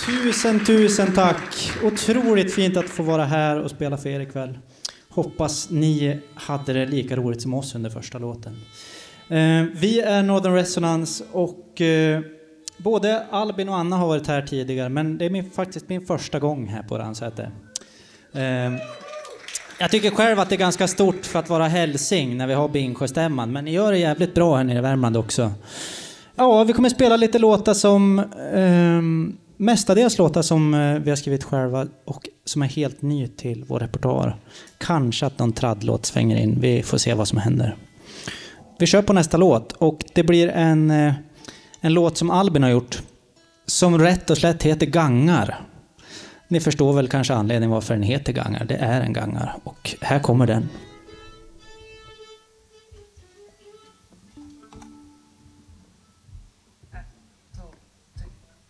Tusen tack. Otroligt fint att få vara här och spela för er ikväll. Hoppas ni hade det lika roligt som oss under första låten. Vi är Northern Resonance och både Albin och Anna har varit här tidigare, men det är faktiskt min första gång här på Ransäter. Jag tycker själv att det är ganska stort för att vara hälsing när vi har Bingsjöstämman, men ni gör det jävligt bra här nere i Värmland också. Ja, vi kommer spela lite låtar som mestadels låtar som vi har skrivit själva och som är helt ny till vår repertoar. Kanske att någon traddlåt svänger in. Vi får se vad som händer. Vi kör på nästa låt och det blir en låt som Albin har gjort som rätt och slätt heter Gangar. Ni förstår väl kanske anledningen varför den heter Gangar. Det är en gangar och här kommer den.